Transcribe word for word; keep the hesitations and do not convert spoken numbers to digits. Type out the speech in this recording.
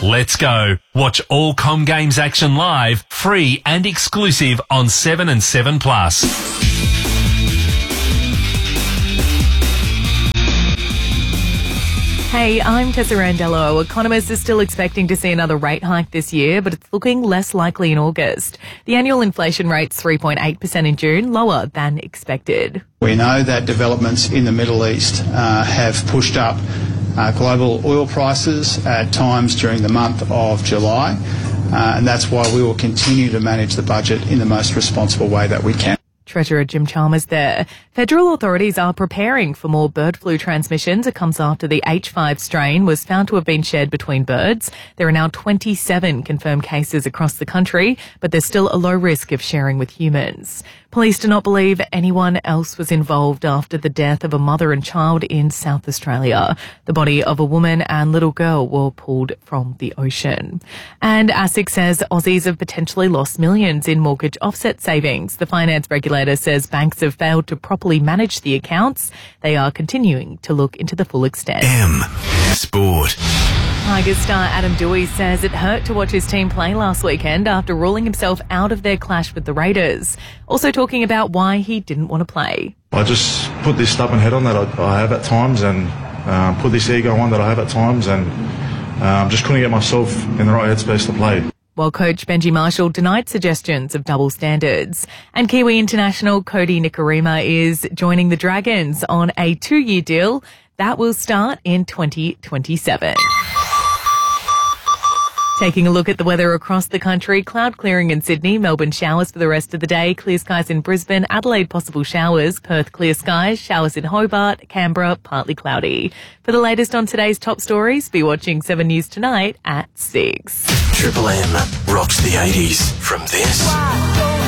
Let's go. Watch all Com Games action live, free and exclusive on seven and seven plus. Hey, I'm Tessa Randello. Economists are still expecting to see another rate hike this year, but it's looking less likely in August. The annual inflation rate's three point eight percent in June, lower than expected. We know that developments in the Middle East uh, have pushed up uh, global oil prices at times during the month of July, uh, and that's why we will continue to manage the budget in the most responsible way that we can. Treasurer Jim Chalmers there. Federal authorities are preparing for more bird flu transmissions. It comes after the H five strain was found to have been shared between birds. There are now twenty-seven confirmed cases across the country, but there's still a low risk of sharing with humans. Police do not believe anyone else was involved after the death of a mother and child in South Australia. The body of a woman and little girl were pulled from the ocean. And ASIC says Aussies have potentially lost millions in mortgage offset savings. The finance regulator says banks have failed to properly manage the accounts. They are continuing to look into the full extent. M Sport. Tigers star Adam Doueihi says it hurt to watch his team play last weekend after ruling himself out of their clash with the Raiders. Also talking about why he didn't want to play. I just put this stubborn head on that I, I have at times and um, put this ego on that I have at times and um, just couldn't get myself in the right headspace to play. While coach Benji Marshall denied suggestions of double standards. And Kiwi international Cody Nikorima is joining the Dragons on a two-year deal that will start in twenty twenty-seven. Taking a look at the weather across the country, cloud clearing in Sydney, Melbourne showers for the rest of the day, clear skies in Brisbane, Adelaide possible showers, Perth clear skies, showers in Hobart, Canberra partly cloudy. For the latest on today's top stories, be watching seven News Tonight at six. Triple M rocks the eighties from this